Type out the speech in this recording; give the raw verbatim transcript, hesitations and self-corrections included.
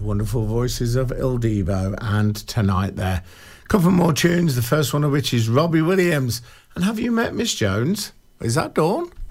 Wonderful voices of Il Divo and Tonight there. A couple more tunes, the first one of which is Robbie Williams. And have you met Miss Jones? Is that Dawn?